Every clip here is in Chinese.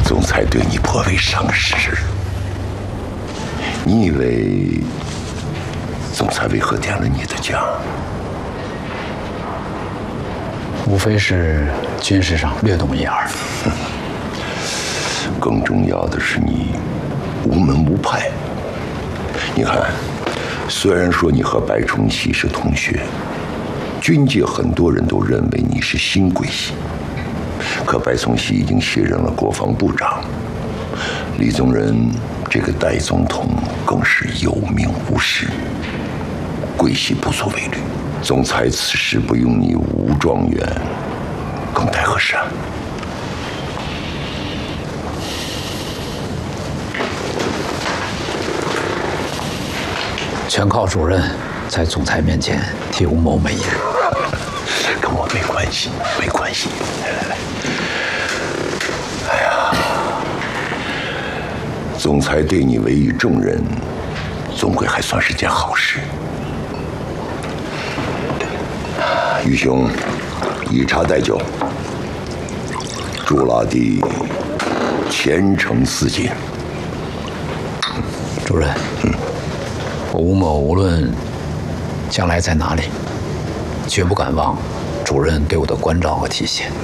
总裁对你颇为赏识。你以为总裁为何点了你的奖？ 无非是军事上略懂一二。 更重要的是你无门无派。你看，虽然说你和白崇禧是同学，军界很多人都认为你是新桂系，可白崇禧已经卸任了国防部长，李宗仁这个代总统更是有名无实，桂系不足为虑。总裁此时不用你武状元，更待何时啊？ 全靠主任在总裁面前替吴某美言。 跟我没关系，没关系。来，哎呀，总裁对你委以重任，总归还算是件好事。愚兄，以茶代酒，祝老弟前程似锦。 主任，我吴某无论将来在哪里，绝不敢忘主任对我的关照和提携。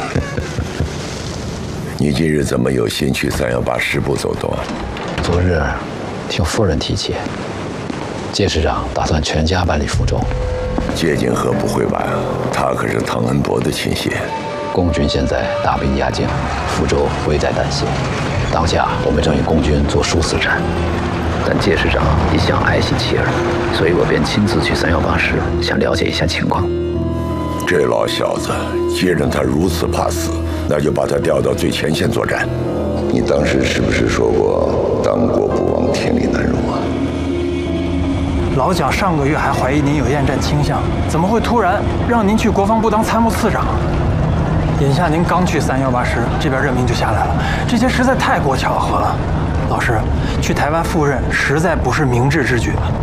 你今日怎么有心去318师部走动？ 昨日听夫人提起，介师长打算全家搬离福州。 介景和不会晚，他可是唐恩伯的亲信。 共军现在大兵压境，福州危在旦夕。当下我们正与共军做殊死战，但介师长一向爱惜妻儿，所以我便亲自去318师，想了解一下情况。 这老小子，既然他如此怕死，那就把他调到最前线作战。你当时是不是说过“当国不忘，天理难容”啊？ 老蒋上个月还怀疑您有厌战倾向，怎么会突然让您去国防部当参谋次长？眼下您刚去318师，这边任命就下来了，这些实在太过巧合了。老师，去台湾赴任实在不是明智之举，